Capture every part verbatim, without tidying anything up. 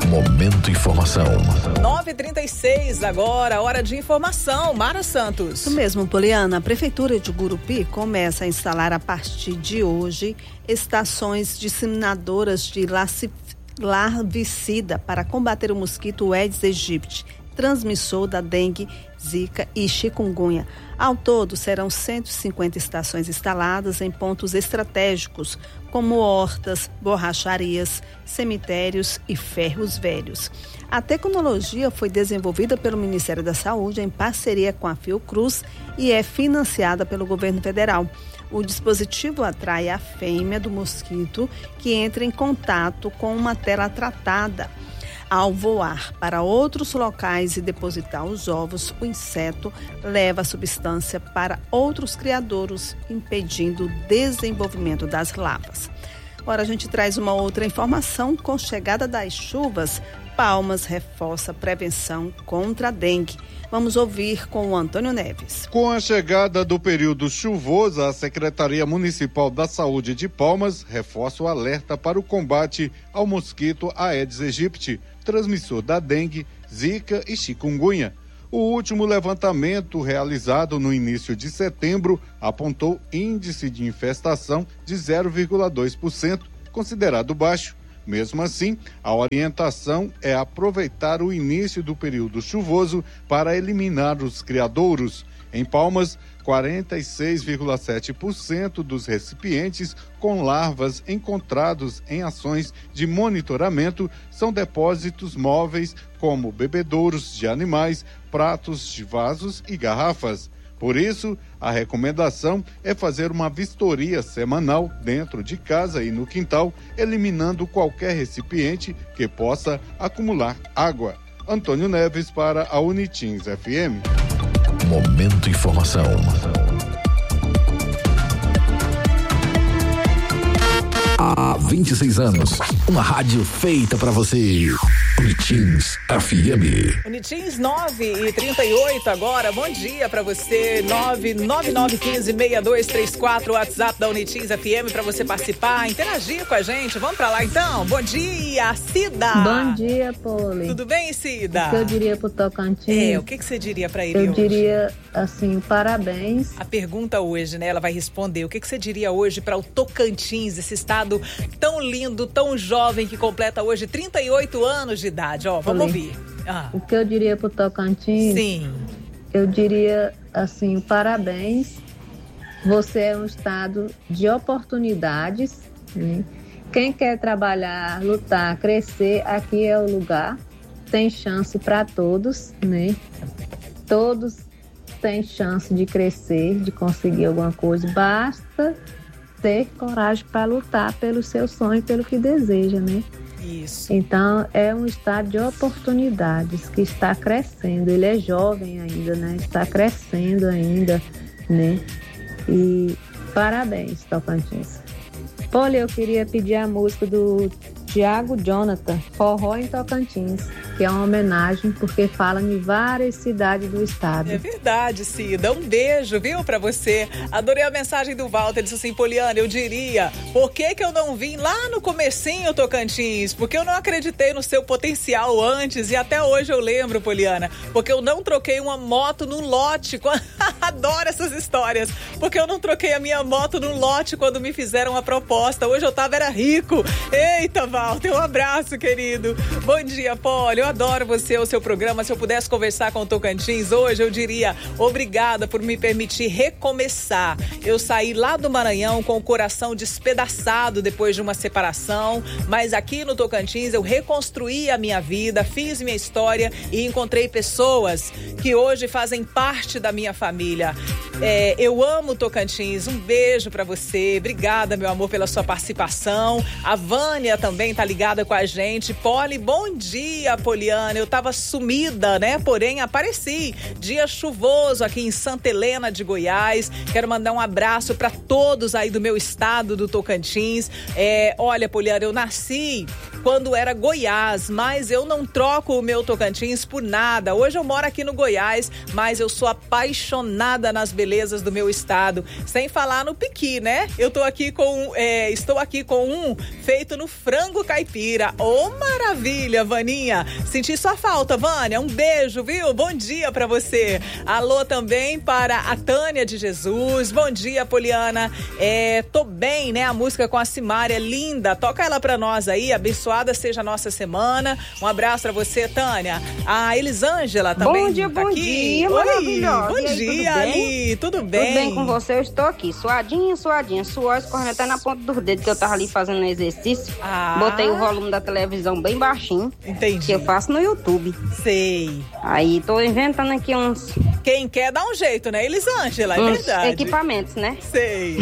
Momento Informação. nove e trinta e seis agora, hora de informação. Mara Santos. Isso mesmo, Poliana. A Prefeitura de Gurupi começa a instalar a partir de hoje estações disseminadoras de larvicida para combater o mosquito Aedes aegypti, transmissor da dengue, zika e chikungunya. Ao todo, serão cento e cinquenta estações instaladas em pontos estratégicos, como hortas, borracharias, cemitérios e ferros velhos. A tecnologia foi desenvolvida pelo Ministério da Saúde em parceria com a Fiocruz e é financiada pelo governo federal. O dispositivo atrai a fêmea do mosquito, que entra em contato com uma tela tratada. Ao voar para outros locais e depositar os ovos, o inseto leva a substância para outros criadouros, impedindo o desenvolvimento das larvas. Agora a gente traz uma outra informação. Com a chegada das chuvas, Palmas reforça a prevenção contra a dengue. Vamos ouvir com o Antônio Neves. Com a chegada do período chuvoso, a Secretaria Municipal da Saúde de Palmas reforça o alerta para o combate ao mosquito Aedes aegypti, transmissor da dengue, zika e chikungunya. O último levantamento realizado no início de setembro apontou índice de infestação de zero vírgula dois por cento, considerado baixo. Mesmo assim, a orientação é aproveitar o início do período chuvoso para eliminar os criadouros. Em Palmas, quarenta e seis vírgula sete por cento dos recipientes com larvas encontrados em ações de monitoramento são depósitos móveis como bebedouros de animais, pratos de vasos e garrafas. Por isso, a recomendação é fazer uma vistoria semanal dentro de casa e no quintal, eliminando qualquer recipiente que possa acumular água. Antônio Neves para a Unitins F M. Momento Informação. Há vinte e seis anos, uma rádio feita pra você. Unitins F M. Unitins nove e trinta e oito agora. Bom dia pra você. nove nove nove um cinco seis dois três quatro, WhatsApp da Unitins F M pra você participar, interagir com a gente. Vamos pra lá então. Bom dia, Cida. Bom dia, Poli. Tudo bem, Cida? O que eu diria pro Tocantins? É, o que, que você diria pra ele eu hoje? Eu diria, assim, parabéns. A pergunta hoje, né? Ela vai responder. O que, que você diria hoje para o Tocantins, esse estado tão lindo, tão jovem, que completa hoje trinta e oito anos de idade? Ó, vamos ouvir. Ah. O que eu diria pro Tocantins? Sim. Eu diria, assim, parabéns. Você é um estado de oportunidades, né? Quem quer trabalhar, lutar, crescer, aqui é o lugar. Tem chance para todos, né? Todos têm chance de crescer, de conseguir alguma coisa. Basta ter coragem para lutar pelo seu sonho, pelo que deseja, né? Isso. Então, é um estado de oportunidades que está crescendo. Ele é jovem ainda, né? Está crescendo ainda, né? E parabéns, Tocantins. Olha, eu queria pedir a música do Tiago Jonathan, Forró em Tocantins, que é uma homenagem porque fala em várias cidades do estado. É verdade, Cida. Um beijo, viu, pra você. Adorei a mensagem do Walter. Ele disse assim: Poliana, eu diria, por que que eu não vim lá no comecinho, Tocantins? Porque eu não acreditei no seu potencial antes e até hoje eu lembro, Poliana, porque eu não troquei uma moto num lote. Adoro essas histórias. Porque eu não troquei a minha moto num lote quando me fizeram a proposta. Hoje eu tava, era rico. Eita, Walter, um abraço, querido. Bom dia, Poli. Eu adoro você, o seu programa. Se eu pudesse conversar com o Tocantins hoje, eu diria obrigada por me permitir recomeçar. Eu saí lá do Maranhão com o coração despedaçado depois de uma separação, mas aqui no Tocantins eu reconstruí a minha vida, fiz minha história e encontrei pessoas que hoje fazem parte da minha família. É, eu amo o Tocantins. Um beijo pra você. Obrigada, meu amor, pela sua participação. A Vânia também tá ligada com a gente. Poli, bom dia, Poliana. Eu tava sumida, né? Porém, apareci. Dia chuvoso aqui em Santa Helena de Goiás. Quero mandar um abraço pra todos aí do meu estado, do Tocantins. É, olha, Poliana, eu nasci quando era Goiás, mas eu não troco o meu Tocantins por nada. Hoje eu moro aqui no Goiás, mas eu sou apaixonada nas belezas do meu estado. Sem falar no piqui, né? Eu tô aqui com, é, estou aqui com um feito no frango caipira. Ô, maravilha, Vaninha. Senti sua falta, Vânia. Um beijo, viu? Bom dia pra você. Alô também para a Tânia de Jesus. Bom dia, Poliana. É, tô bem, né? A música com a Simária é linda. Toca ela pra nós aí. Abençoada seja a nossa semana. Um abraço pra você, Tânia. A Elisângela também bom dia, tá bom aqui. Dia, Oi, maravilhosa. bom aí, dia, tudo Ali. Tudo bem? Tudo bem com você? Eu estou aqui, suadinha, suadinha. Suor escorrendo até na ponta dos dedos, que eu tava ali fazendo exercício. Ah. Botei o volume da televisão bem baixinho. Entendi. Que eu faço no YouTube. Sei. Aí tô inventando aqui uns... Quem quer dá um jeito, né, Elisângela? É uns verdade. equipamentos, né? Sei.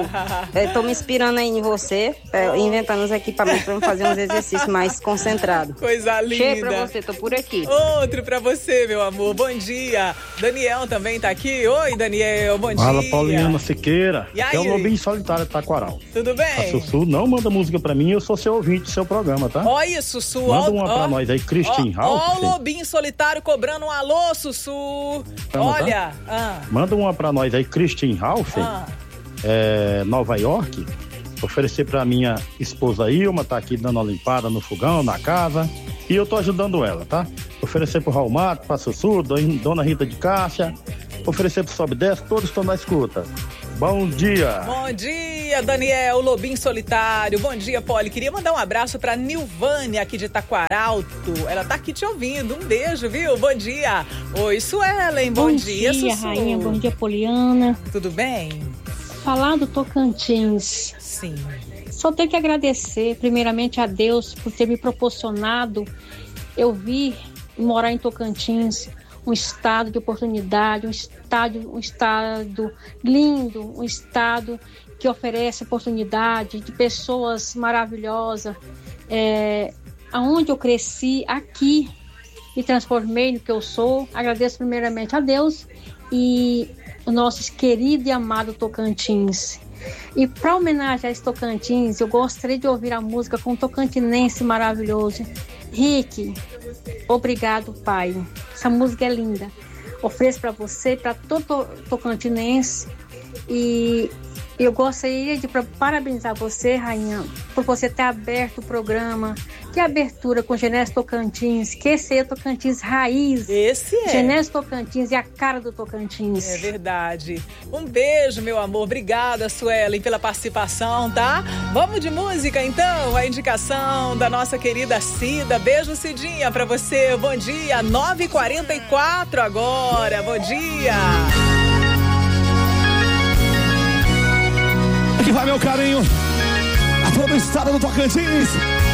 Eu tô me inspirando aí em você, é, inventando uns equipamentos pra eu fazer uns exercícios mais concentrados. Coisa linda. Cheio pra você, tô por aqui. Outro pra você, meu amor. Bom dia. Daniel também tá aqui. Oi, Daniel. Bom Fala, dia. Pauliana Siqueira. E aí? Que é o Lobinho Solitário de Taquaral. Tudo bem? A Sussu não manda música pra mim, eu sou seu ouvinte do seu programa, tá? Ó isso, Sussu. Manda ó, uma ó, pra nós aí, Christine ó, Ralph. Ó o Lobinho Solitário cobrando um alô, Sussu. Vamos, Olha. tá? Ah, Manda uma pra nós aí, Christine Ralph, ah. é, Nova York. Oferecer pra minha esposa Ilma, tá aqui dando uma limpada no fogão, na casa. E eu tô ajudando ela, tá? Oferecer pro Raul Mato, pra Sussu, Dona Rita de Cássia. Oferecer pro Sobe Desce, todos estão na escuta. Bom dia! Bom dia, Daniel, Lobinho Solitário. Bom dia, Poli. Queria mandar um abraço pra Nilvânia aqui de Taquaralto. Ela tá aqui te ouvindo. Um beijo, viu? Bom dia. Oi, Suelen. Bom, Bom dia, dia, Sussu. Rainha. Bom dia, Poliana. Tudo bem? Falar do Tocantins. Sim. Só tenho que agradecer, primeiramente, a Deus por ter me proporcionado eu vir morar em Tocantins, um estado de oportunidade, um estado, um estado lindo, um estado que oferece oportunidade de pessoas maravilhosas. É, aonde eu cresci, aqui, me transformei no que eu sou. Agradeço primeiramente a Deus e o nosso querido e amado Tocantins. E para homenagear esse Tocantins, eu gostaria de ouvir a música com um tocantinense maravilhoso. Rick, obrigado, pai. Essa música é linda. Ofereço para você, para todo tocantinense. E eu gostaria de parabenizar você, Rainha, por você ter aberto o programa. Que abertura com Genésio Tocantins, que esse é Tocantins raiz. Esse é. Genésio Tocantins é a cara do Tocantins. É verdade. Um beijo, meu amor. Obrigada, Suelen, pela participação, tá? Vamos de música, então? A indicação da nossa querida Cida. Beijo, Cidinha, pra você. Bom dia. nove e quarenta e quatro agora. Bom dia. Aqui vai meu carinho a todo o estado do Tocantins.